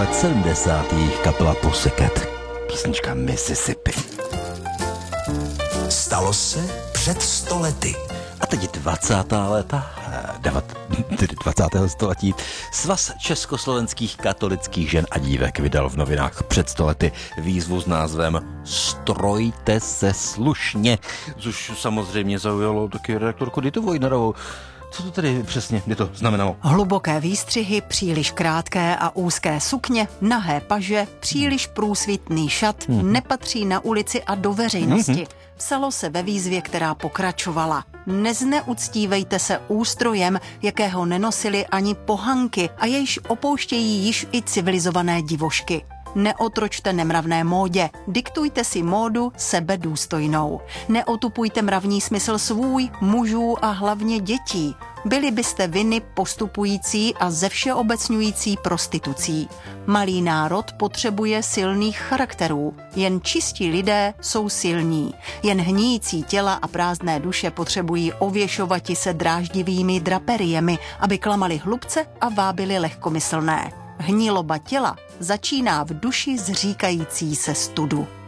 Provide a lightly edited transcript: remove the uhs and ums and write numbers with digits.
let 70. kapela Pussycat. Písnička Mississippi. Stalo se před 100 lety. A teď 20. léta, 20. století, Svaz československých katolických žen a dívek vydal v novinách před 100 lety výzvu s názvem Strojte se slušně, což samozřejmě zaujalo taky redaktorku Ditu Vojnarovou. Co to tedy přesně by to znamenalo? Hluboké výstřihy, příliš krátké a úzké sukně, nahé paže, příliš průsvitný šat nepatří na ulici a do veřejnosti. Psalo se ve výzvě, která pokračovala. Nezneuctívejte se ústrojem, jakého nenosili ani pohanky a jejž opouštějí již i civilizované divošky. Neotročte nemravné módě, diktujte si módu sebedůstojnou. Neotupujte mravní smysl svůj, mužů a hlavně dětí. Byli byste viny postupující a zevšeobecňující prostitucí. Malý národ potřebuje silných charakterů. Jen čistí lidé jsou silní. Jen hníjící těla a prázdné duše potřebují ověšovati se dráždivými draperiemi, aby klamali hlubce a vábili lehkomyslné. Hniloba těla začíná v duši zříkající se studu.